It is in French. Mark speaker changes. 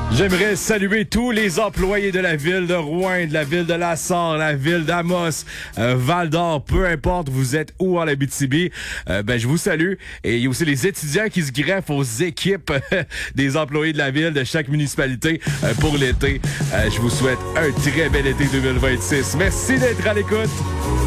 Speaker 1: J'aimerais saluer tous les employés de la ville de Rouyn, de la ville de La Sarre, la ville d'Amos, Val-d'Or, peu importe vous êtes où en Abitibi, je vous salue. Et il y a aussi les étudiants qui se greffent aux équipes des employés de la ville de chaque municipalité pour l'été. Je vous souhaite un très bel été 2026. Merci d'être à l'écoute.